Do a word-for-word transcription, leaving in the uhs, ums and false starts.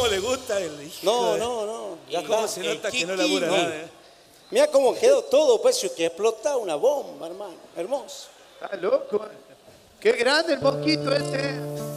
cómo le gusta el hijo. No, no, no. Ya cómo se nota que no labura no. nada. ¿eh? Mira cómo quedó todo, pues, que explota una bomba, hermano. Hermoso. Está loco. Qué grande el mosquito ese.